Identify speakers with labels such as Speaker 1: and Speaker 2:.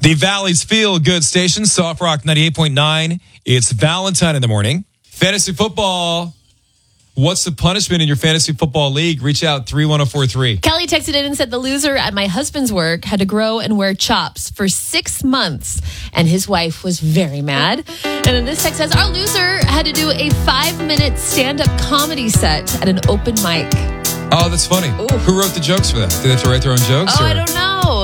Speaker 1: The Valley's Feel Good Station, Soft Rock 98.9. It's Valentine in the morning. Fantasy football. What's the punishment in your fantasy football league? Reach out 31043.
Speaker 2: Kelly texted in and said the loser at my husband's work had to grow and wear chops for 6 months, and his wife was very mad. And then this text says our loser had to do a 5-minute stand-up comedy set at an open mic.
Speaker 1: Oh, that's funny.
Speaker 2: Ooh.
Speaker 1: Who wrote the jokes for that? Did they have to write their own jokes?
Speaker 2: Oh, I don't know.